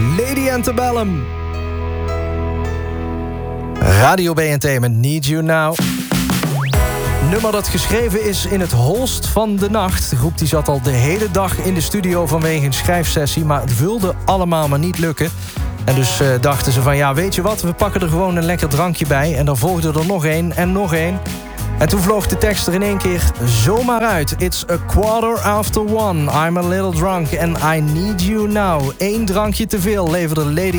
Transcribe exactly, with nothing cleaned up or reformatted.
Lady Antebellum. Radio B N T met Need You Now. Nummer dat geschreven is in het holst van de nacht. De groep die zat al de hele dag in de studio vanwege een schrijfsessie, maar het wilde allemaal maar niet lukken. En dus uh, dachten ze van, ja, weet je wat, we pakken er gewoon een lekker drankje bij. En dan volgde er nog één en nog één. En toen vloog de tekst er in één keer zomaar uit. It's a quarter after one, I'm a little drunk and I need you now. Eén drankje te veel leverde Lady